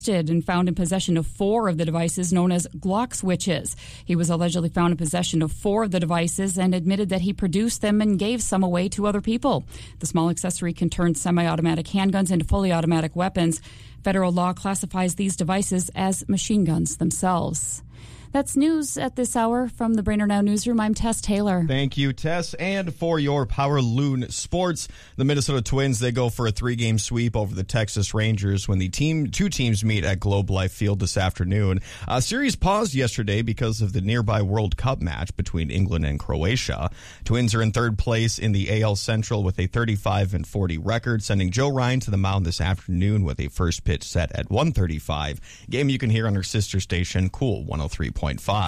and found in possession of 4 of the devices known as Glock switches. He was allegedly found in possession of 4 of the devices and admitted that he produced them and gave some away to other people. The small accessory can turn semi-automatic handguns into fully automatic weapons. Federal law classifies these devices as machine guns themselves. That's news at this hour from the Brainerd Now Newsroom. I'm Tess Taylor. Thank you, Tess. And for your Power Loon Sports, the Minnesota Twins, they go for a 3-game sweep over the Texas Rangers when the two teams meet at Globe Life Field this afternoon. Series paused yesterday because of the nearby World Cup match between England and Croatia. Twins are in 3rd place in the AL Central with a 35-40 record, sending Joe Ryan to the mound this afternoon with a first pitch set at 1:35. Game you can hear on our sister station, Cool 103.5.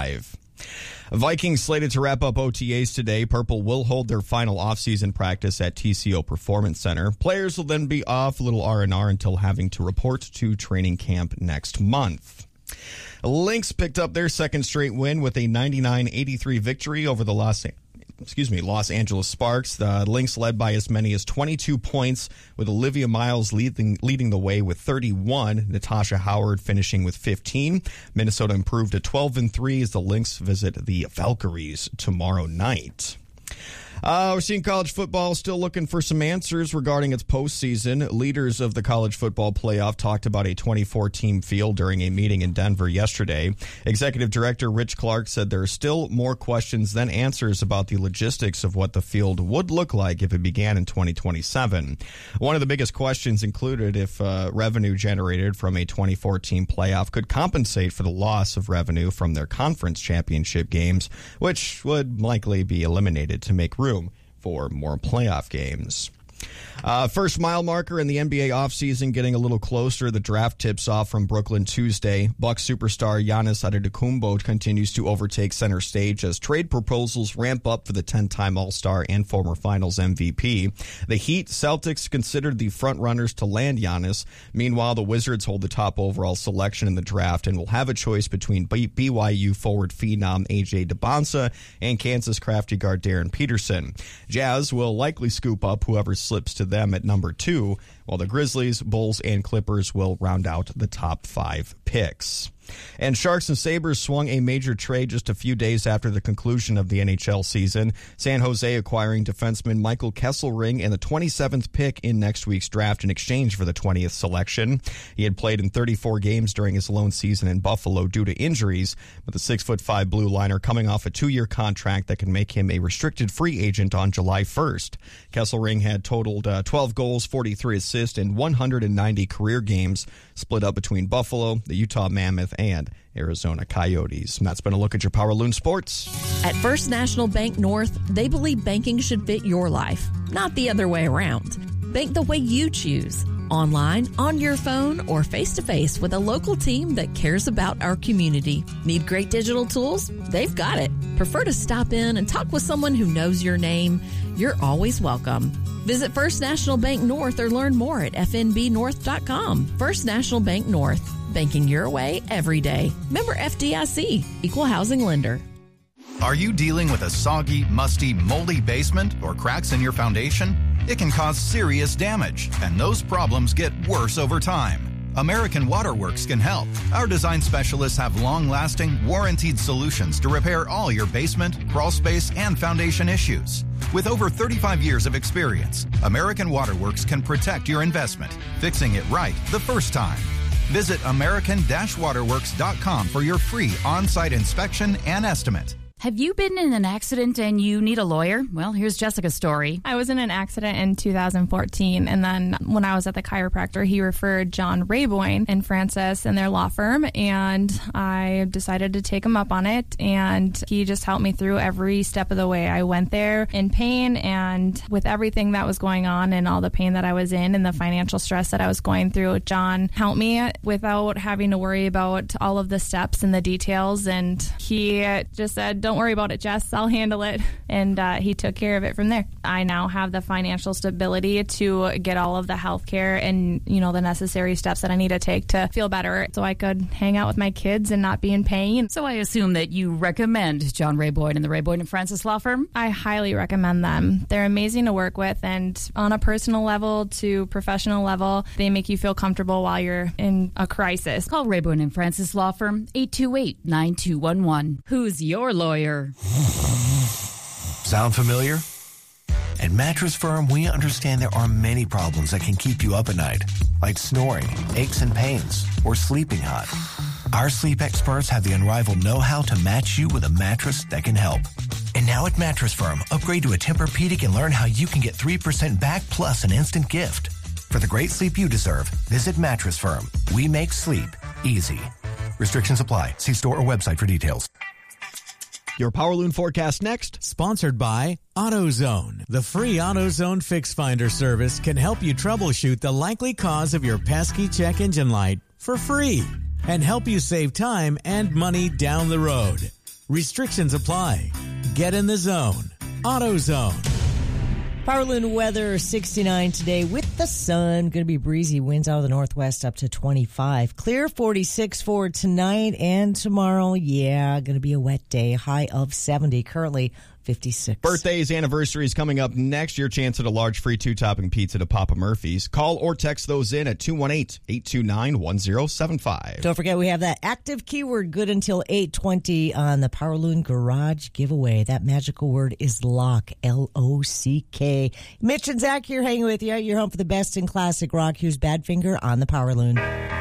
Vikings slated to wrap up OTAs today. Purple will hold their final offseason practice at TCO Performance Center. Players will then be off a little R&R until having to report to training camp next month. Lynx picked up their second straight win with a 99-83 victory over the Los Angeles Sparks. The Lynx led by as many as 22 points, with Olivia Miles leading the way with 31, Natasha Howard finishing with 15. Minnesota improved to 12-3 as the Lynx visit the Valkyries tomorrow night. We're seeing college football still looking for some answers regarding its postseason. Leaders of the college football playoff talked about a 24-team field during a meeting in Denver yesterday. Executive Director Rich Clark said there are still more questions than answers about the logistics of what the field would look like if it began in 2027. One of the biggest questions included if revenue generated from a 24-team playoff could compensate for the loss of revenue from their conference championship games, which would likely be eliminated to make room for more playoff games. First mile marker in the NBA offseason getting a little closer. The draft tips off from Brooklyn Tuesday. Bucks superstar Giannis Antetokounmpo continues to overtake center stage as trade proposals ramp up for the 10-time All-Star and former Finals MVP. The Heat, Celtics considered the front-runners to land Giannis. Meanwhile, the Wizards hold the top overall selection in the draft and will have a choice between BYU forward phenom A.J. Debonsa and Kansas crafty guard Darren Peterson. Jazz will likely scoop up whoever slips to them at number 2, while the Grizzlies, Bulls, and Clippers will round out the top 5 picks. And Sharks and Sabres swung a major trade just a few days after the conclusion of the NHL season. San Jose acquiring defenseman Michael Kesselring and the 27th pick in next week's draft in exchange for the 20th selection. He had played in 34 games during his lone season in Buffalo due to injuries, with the 6'5" blue liner coming off a 2-year contract that can make him a restricted free agent on July 1st. Kesselring had totaled 12 goals, 43 assists, and 190 career games, split up between Buffalo, the Utah Mammoth, and Arizona Coyotes. And that's been a look at your Power Loon Sports. At First National Bank North, they believe banking should fit your life, not the other way around. Bank the way you choose. Online, on your phone, or face-to-face with a local team that cares about our community. Need great digital tools? They've got it. Prefer to stop in and talk with someone who knows your name? You're always welcome. Visit First National Bank North or learn more at fnbnorth.com. First National Bank North. Banking your way every day. Member FDIC. Equal housing lender. Are you dealing with a soggy, musty, moldy basement or cracks in your foundation? It can cause serious damage, and those problems get worse over time. American Waterworks can help. Our design specialists have long-lasting, warranted solutions to repair all your basement, crawl space, and foundation issues. With over 35 years of experience, American Waterworks can protect your investment, fixing it right the first time. Visit American-Waterworks.com for your free on-site inspection and estimate. Have you been in an accident and you need a lawyer? Well, here's Jessica's story. I was in an accident in 2014, and then when I was at the chiropractor, he referred John Rayboyne and Francis and their law firm, and I decided to take him up on it, and he just helped me through every step of the way. I went there in pain, and with everything that was going on and all the pain that I was in and the financial stress that I was going through, John helped me without having to worry about all of the steps and the details, and he just said, don't don't worry about it, Jess. I'll handle it. And he took care of it from there. I now have the financial stability to get all of the health care and, the necessary steps that I need to take to feel better so I could hang out with my kids and not be in pain. So I assume that you recommend John Ray Boyd and the Ray Boyd and Francis Law Firm? I highly recommend them. They're amazing to work with, and on a personal level to professional level, they make you feel comfortable while you're in a crisis. Call Ray Boyd and Francis Law Firm, 828-9211. Who's your lawyer? Sound familiar? At Mattress Firm, we understand there are many problems that can keep you up at night, like snoring, aches and pains, or sleeping hot. Our sleep experts have the unrivaled know-how to match you with a mattress that can help. And now at Mattress Firm, upgrade to a Tempur-Pedic and learn how you can get 3% back plus an instant gift. For the great sleep you deserve, visit Mattress Firm. We make sleep easy. Restrictions apply. See store or website for details. Your Power Loon forecast next. Sponsored by AutoZone. The free AutoZone Fix Finder service can help you troubleshoot the likely cause of your pesky check engine light for free and help you save time and money down the road. Restrictions apply. Get in the zone. AutoZone. Power Loon weather, 69 today with the sun. Going to be breezy. Winds out of the northwest up to 25. Clear, 46 for tonight and tomorrow. Yeah, going to be a wet day. High of 70. Currently 56. Birthdays, anniversaries coming up next. Your chance at a large free 2-topping pizza to Papa Murphy's. Call or text those in at 218-829-1075. Don't forget, we have that active keyword good until 8:20 on the Power Loon Garage giveaway. That magical word is LOCK, L-O-C-K. Mitch and Zach here hanging with you. You're home for the best in classic rock. Here's Badfinger on the Power Loon.